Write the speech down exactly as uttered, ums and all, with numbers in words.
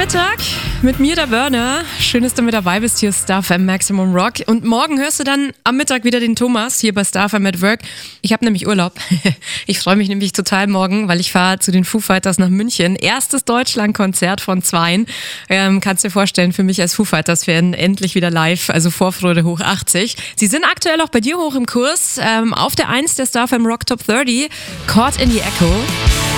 Mittag mit mir, der Burner. Schön, dass du mit dabei bist. Hier ist Star F M Maximum Rock. Und morgen hörst du dann am Mittag wieder den Thomas hier bei Star F M at Work. Ich habe nämlich Urlaub. Ich freue mich nämlich total morgen, weil ich fahre zu den Foo Fighters nach München. Erstes Deutschlandkonzert von zweien. Ähm, kannst dir vorstellen, für mich als Foo Fighters-Fan endlich wieder live. Also Vorfreude hoch achtzig. Sie sind aktuell auch bei dir hoch im Kurs. Ähm, auf der eins der Star F M Rock Top dreißig. Caught in the Echo.